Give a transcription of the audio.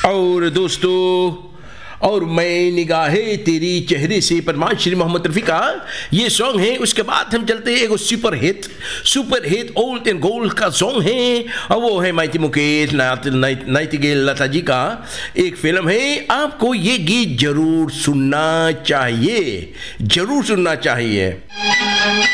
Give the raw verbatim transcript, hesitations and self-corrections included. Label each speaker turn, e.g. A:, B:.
A: और दोस्तों, और मैं निगाहे तेरी चेहरे से परमान श्री मोहम्मद रफ़ी का ये सॉन्ग है। उसके बाद हम चलते हैं एक super hit super hit old and gold का सॉन्ग है, और वो है माइती मुकेश नाइटिंगेल लता जी का एक फिल्म है। आपको ये गीत जरूर सुनना चाहिए, जरूर सुनना चाहिए।